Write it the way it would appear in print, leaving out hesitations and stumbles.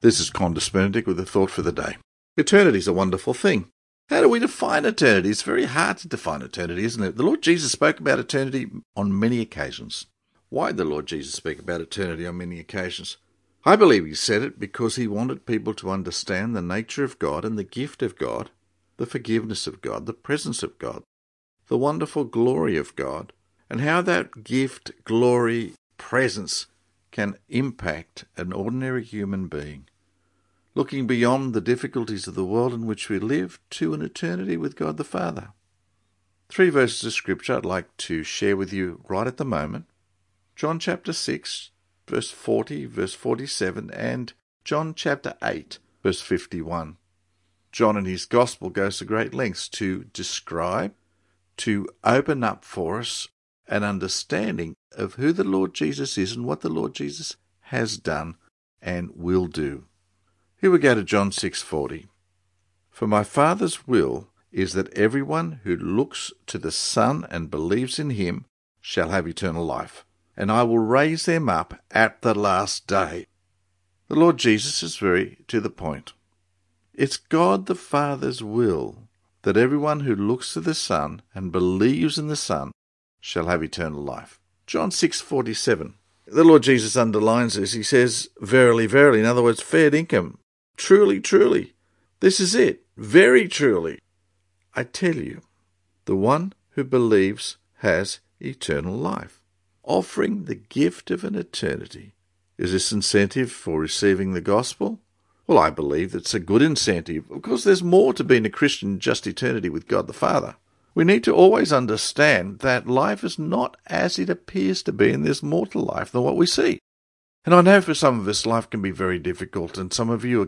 This is Qantas Benedict with a thought for the day. Eternity is a wonderful thing. How do we define eternity? It's very hard to define eternity, isn't it? The Lord Jesus spoke about eternity on many occasions. Why did the Lord Jesus speak about eternity on many occasions? I believe he said it because he wanted people to understand the nature of God and the gift of God, the forgiveness of God, the presence of God, the wonderful glory of God, and how that gift, glory, presence can impact an ordinary human being, looking beyond the difficulties of the world in which we live to an eternity with God the Father. 3 verses of Scripture I'd like to share with you right at the moment. John chapter 6, verse 40, verse 47, and John chapter 8, verse 51. John in his Gospel goes to great lengths to describe, to open up for us an understanding of who the Lord Jesus is and what the Lord Jesus has done and will do. Here we go to John 6:40. For my Father's will is that everyone who looks to the Son and believes in him shall have eternal life, and I will raise them up at the last day. The Lord Jesus is very to the point. It's God the Father's will that everyone who looks to the Son and believes in the Son shall have eternal life. John 6:47. The Lord Jesus underlines this. He says, verily, verily, in other words, fair dinkum. Truly, truly. This is it. Very truly. I tell you, the one who believes has eternal life. Offering the gift of an eternity. Is this incentive for receiving the gospel? Well, I believe it's a good incentive. Of course, there's more to being a Christian than just eternity with God the Father. We need to always understand that life is not as it appears to be in this mortal life than what we see. And I know for some of us life can be very difficult, and some of you are